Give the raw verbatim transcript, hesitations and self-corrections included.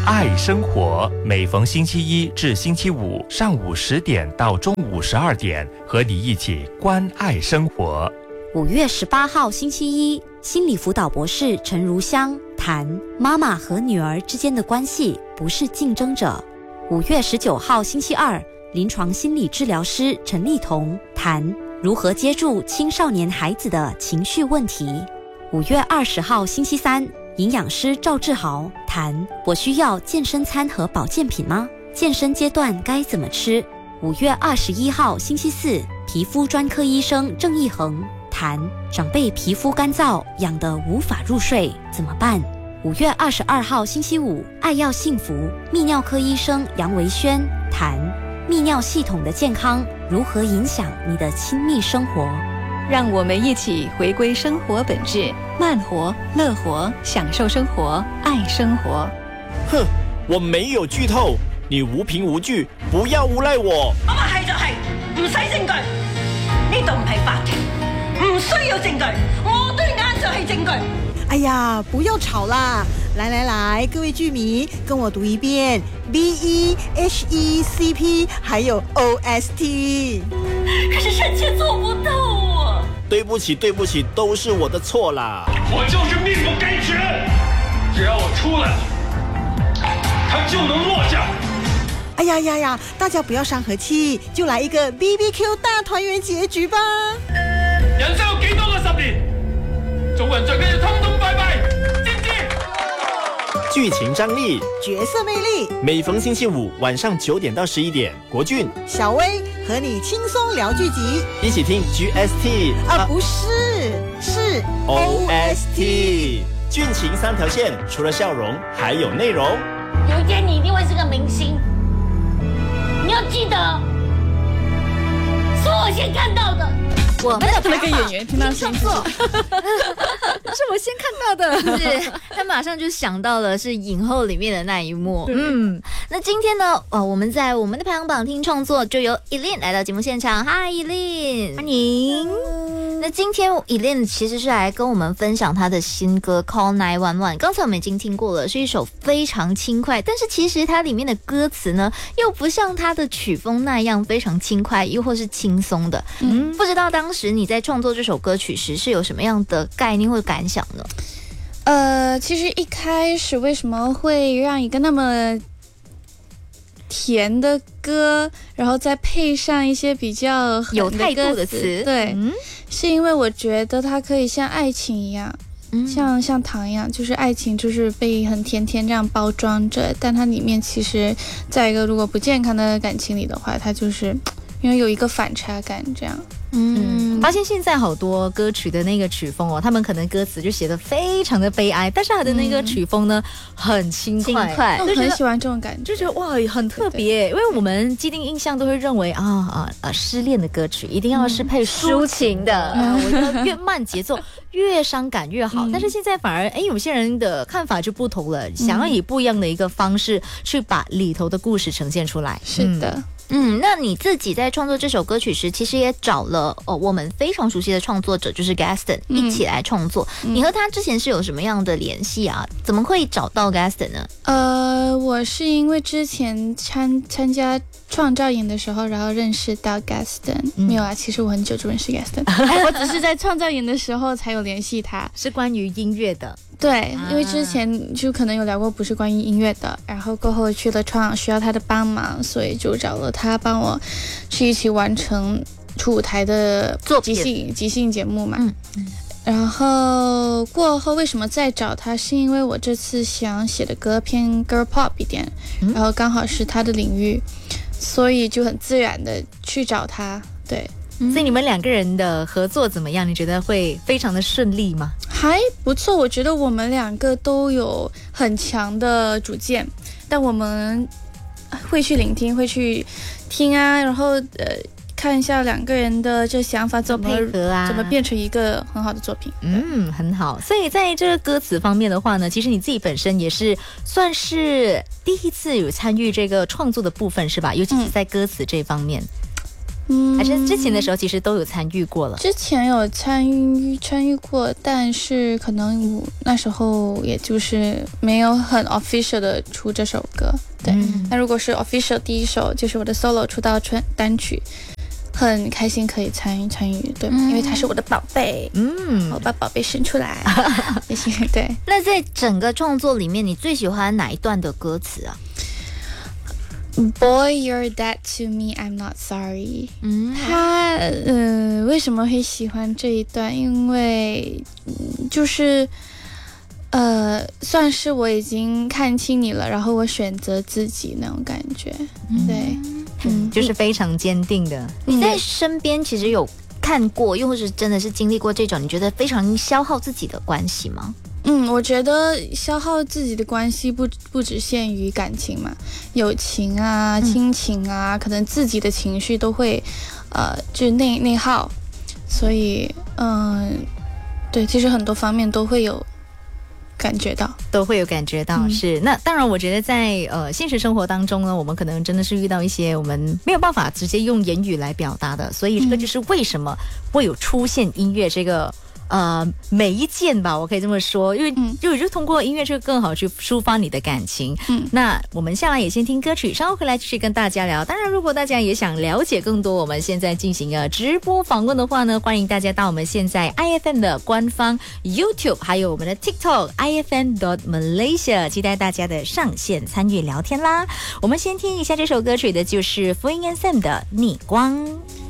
爱生活，每逢星期一至星期五上午十点到中午十二点，和你一起关爱生活。 五月十八号星期一，心理辅导博士陈如香谈妈妈和女儿之间的关系不是竞争者。五月十九号星期二，临床心理治疗师陈丽彤谈如何接住青少年孩子的情绪问题。五月二十号星期三，营养师赵志豪谈我需要健身餐和保健品吗？健身阶段该怎么吃？五月二十一号星期四，皮肤专科医生郑义恒谈长辈皮肤干燥，痒得无法入睡怎么办？五月二十二号星期五，爱要幸福泌尿科医生杨维轩谈泌尿系统的健康如何影响你的亲密生活。 让我们一起回归生活本质，慢活、乐活，享受生活，爱生活。 哼，我沒有劇透，你無憑無據，不要誣賴我。 我話係就係，唔使證據。呢度唔係法庭，唔需要證據，我對眼就係證據。 哎呀，不要吵啦！来来来，各位剧迷，跟我读一遍 B E H E C P 还有 O S T。 可是臣妾做不到啊！ 对不起，对不起，都是我的错啦。 我就是命不该绝，只要我出来了，他就能落下。 哎呀呀呀，大家不要伤和氣，就来一个 B B Q 大团圆结局吧。 人生有幾多個十年？做人最緊要通通拜拜，知唔知？ 劇情張力， 角色魅力， 每逢星期五晚上九點到十一點，國俊、 小薇和你輕鬆聊劇集， 一起聽 G S T 啊，啊不是，是 O S T。劇情三條線，除了笑容，還有內容。 有一天你一定會是個明星，你要記得，是我先看到的。 我们的那个演员听到声音是我先看到的，是他马上就想到了是影后里面的那一幕。嗯，那今天呢，哦，我们在我们的排行榜听创作就由 Eileen 来到节目现场。嗨 Eileen， 欢迎。那今天 Eileen 其实是来跟我们分享她的新歌 Call 九一一。刚才我们已经听过了，是一首非常轻快，但是其实它里面的歌词呢，又不像它的曲风那样非常轻快，又或是轻松的。嗯，不知道当时你在创作这首歌曲时是有什么样的概念或感想呢？ 呃，其实一开始为什么会让一个那么甜的歌，然后再配上一些比较有态度的词， 对、嗯，是因为我觉得它可以像爱情一样，嗯、像像糖一样，就是爱情就是被很甜甜这样包装着，但它里面其实在一个如果不健康的感情里的话，它就是因为有一个反差感这样。 嗯，发现现在好多歌曲的那个曲风哦，他们可能歌词就写得非常的悲哀，但是他的那个曲风呢、嗯、很轻快，轻快， 我很喜欢这种感觉， 就觉得哇很特别，因为我们既定印象都会认为啊啊啊失恋的歌曲一定要是配抒情的，嗯、我觉得越慢节奏越伤感越好、嗯。但是现在反而哎有些人的看法就不同了，嗯、想要以不一样的一个方式去把里头的故事呈现出来。 是的。嗯嗯，那你自己在创作这首歌曲时，其实也找了哦我们非常熟悉的创作者，就是 Gaston、嗯、一起来创作、嗯。你和他之前是有什么样的联系啊？怎么会找到 Gaston 呢？ 呃，我是因为之前参参加创造营的时候，然后认识到 Gaston、嗯。没有啊，其实我很久就认识 Gaston， 我只是在创造营的时候才有联系他， 是关于音乐的。 对，因为之前就可能有聊过不是关于音乐的，然后过后去了创需要他的帮忙，所以就找了他帮我去一起完成出舞台的即兴即兴节目嘛。嗯嗯，然后过后为什么再找他，是因为我这次想写的歌偏 girl pop 一点、嗯、然后刚好是他的领域，所以就很自然的去找他。对， 所以你们两个人的合作怎么样？你觉得会非常的顺利吗？ 还不错，我觉得我们两个都有很强的主见，但我们会去聆听，会去听啊，然后呃看一下两个人的这想法怎么配合啊， 怎么变成一个很好的作品。 嗯，很好。所以在这个歌词方面的话呢，其实你自己本身也是算是第一次有参与这个创作的部分是吧？尤其是在歌词这方面。 嗯，还是之前的时候其实都有参与过了？ 之前有参与参与过，但是可能那时候也就是没有很 official 的出这首歌。对，嗯、那如果是 official 第一首，就是我的 solo 出道单曲。很开心可以参与参与，对、嗯，因为他是我的宝贝，嗯，我把宝贝生出来，谢谢。对， 那在整个创作里面，你最喜欢哪一段的歌词啊 ？Boy, you're dead to me, I'm not sorry。嗯，他呃为什么会喜欢这一段？因为、嗯、就是呃算是我已经看清你了，然后我选择自己那种感觉，嗯、对。 嗯，就是非常坚定的。你在身边其实有看过，又或是真的是经历过这种你觉得非常消耗自己的关系吗？ 嗯，我觉得消耗自己的关系不不只限于感情嘛，友情啊、亲情啊，嗯、可能自己的情绪都会，呃，就内内耗，所以，嗯、呃，对，其实很多方面都会有。感觉到都会有感觉到、嗯、是那当然我觉得在呃现实生活当中呢，我们可能真的是遇到一些我们没有办法直接用言语来表达的，所以这个就是为什么会有出现音乐这个呃媒介吧，我可以这么说，因为就就通过音乐这个更好去抒发你的感情。嗯，那我们下来也先听歌曲，稍后回来继续跟大家聊。当然如果大家也想了解更多我们现在进行的直播访问的话呢，欢迎大家到我们现在 I F M 的官方 YouTube 还有我们的 TikTok I F M dot Malaysia， 期待大家的上线参与聊天啦。我们先听一下这首歌曲的就是 Fling and Sam 的逆光。